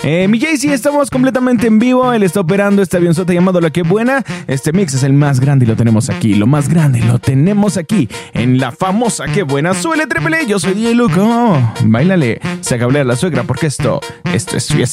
Mi Jaycee, estamos completamente en vivo. Él está operando este avionzote llamado La Que Buena. Este mix es el más grande y lo tenemos aquí. Lo más grande lo tenemos aquí en la famosa Que Buena. Súbele, trépele. Yo soy DJ Luco. Báilale. Se acabó la suegra porque esto es fiesta.